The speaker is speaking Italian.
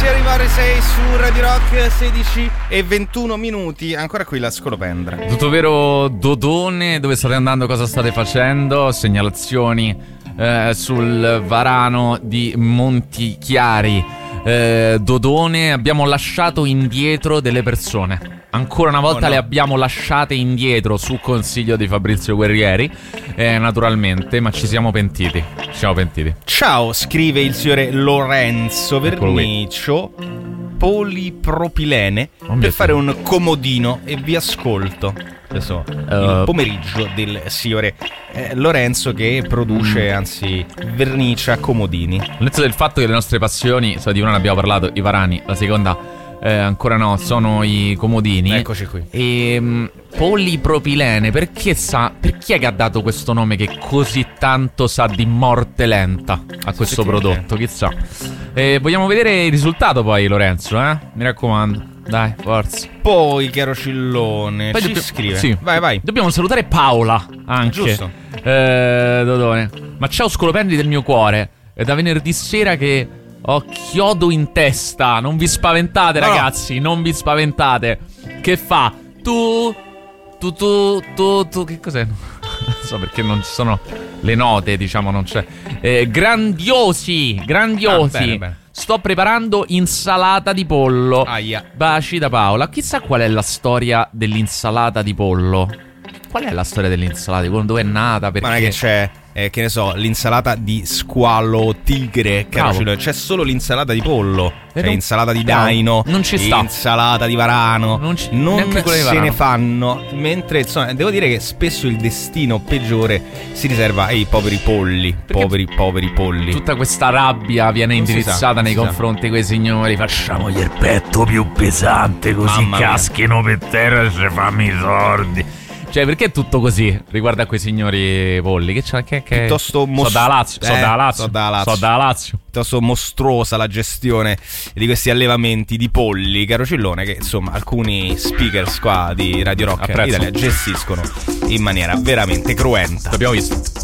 Arrivare 6 su Radio Rock, 16:21. Ancora qui la scolopendra. Tutto vero, Dodone? Dove state andando? Cosa state facendo? Segnalazioni sul varano di Montichiari. Dodone, abbiamo lasciato indietro delle persone. Ancora una volta le abbiamo lasciate indietro su consiglio di Fabrizio Guerrieri, naturalmente, ma ci siamo pentiti. Ciao, scrive il signore Lorenzo Verniccio. Polipropilene per fare un comodino e vi ascolto. Adesso il pomeriggio del signore Lorenzo che produce, anzi, vernice a comodini. All'inizio del fatto che le nostre passioni, di una ne abbiamo parlato, i varani, la seconda ancora no, sono i comodini. Eccoci qui. E polipropilene, perché è che ha dato questo nome che così tanto sa di morte lenta a questo prodotto? Chissà. Vogliamo vedere il risultato poi, Lorenzo, mi raccomando. Dai, forza. Poi, caro Cillone, poi ci scrive. Sì. Vai. Dobbiamo salutare Paola anche. Giusto. Dodone. Ma ciao scolopendi del mio cuore. È da venerdì sera che ho chiodo in testa. Non vi spaventate, ragazzi. Non vi spaventate. Che fa? Tu. Che cos'è? Non so, perché non ci sono le note, diciamo, non c'è. Grandiosi. Bene. Sto preparando insalata di pollo. Aia. Baci da Paola. Chissà qual è la storia dell'insalata di pollo. Qual è la storia dell'insalata di pollo? Dove è nata? Perché? Ma non è che c'è, che ne so, l'insalata di squalo tigre, caro. C'è solo l'insalata di pollo. C'è insalata di daino. Non ci sta. Insalata di varano. Non se ne fanno. Mentre, insomma, devo dire che spesso il destino peggiore si riserva ai poveri polli. Poveri polli. Tutta questa rabbia viene indirizzata nei confronti di quei signori. Facciamogli il petto più pesante, così caschino per terra e ci fanno i sordi. Cioè, perché è tutto così riguardo a quei signori polli? Che piuttosto so da Lazio. Piuttosto mostruosa la gestione di questi allevamenti di polli, caro Cillone, che insomma alcuni speakers qua di Radio Rock Italia gestiscono in maniera veramente cruenta. L'abbiamo visto.